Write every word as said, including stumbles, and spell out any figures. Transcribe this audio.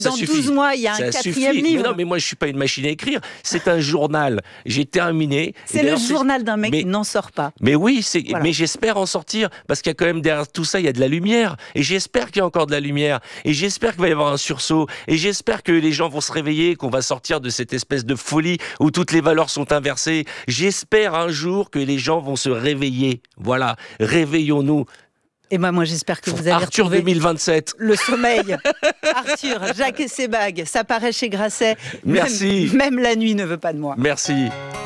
Dans douze mois, il y a un ça quatrième suffit. livre. Mais non, mais moi, je suis pas une machine à écrire. C'est un journal. J'ai terminé. C'est le journal d'un mec mais... qui n'en sort pas. Mais oui, c'est... Voilà. mais j'espère en sortir, parce qu'il y a quand même derrière tout ça, il y a de la lumière. Et j'espère qu'il y a encore de la lumière. Et j'espère qu'il va y avoir un sursaut. Et j'espère que les gens vont se réveiller, qu'on va sortir de cette espèce de folie où toutes les valeurs sont inversées. J'espère un jour que les gens vont se réveiller. Voilà, réveillons-nous. Et ben moi, j'espère que vous avez Arthur retrouvé deux mille vingt-sept. le sommeil. Arthur, Jacques et ses bagues, ça paraît chez Grasset. Merci. Même, même la nuit ne veut pas de moi. Merci.